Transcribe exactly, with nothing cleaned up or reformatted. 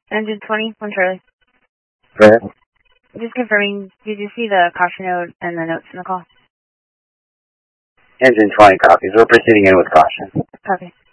Engine twenty, one Charlie. Go ahead. Just confirming, did you see the caution note and the notes in the call? Engine twenty copies. We're proceeding in with caution. Copy.